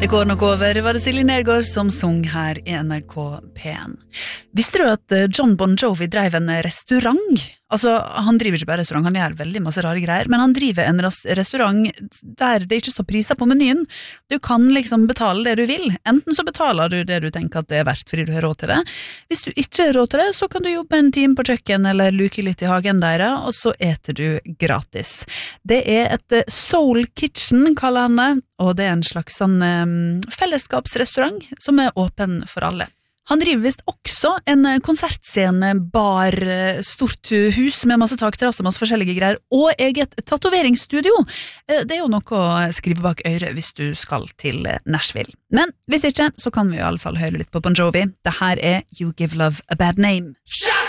Det går nok over, var det Silje Nergård som sang her I NRK P1. Visste du at John Bon Jovi drev en restaurant? Altså, han driver ikke bare restaurant, han gjør veldig masse rare greier, men han driver en restaurant der det ikke står priser på menyen. Du kan liksom betale det du vil. Enten så betaler du det du tenker at det verdt fordi du har råd til det. Hvis du ikke har råd til det, så kan du jobbe en time på kjøkken eller luke litt I hagen deres, og så eter du gratis. Det et Soul Kitchen, kaller han det, og det en slags sånn fellesskapsrestaurant som åpen for alle. Han driver vist også en konsertscene, bar, stort hus med masse takterrasse, masse forskjellige greier, og eget tatoveringsstudio. Det jo noe å skrive bak øret hvis du skal til Nashville. Men hvis ikke, så kan vi I alle fall høre litt på Bon Jovi. Det her You Give Love a Bad Name.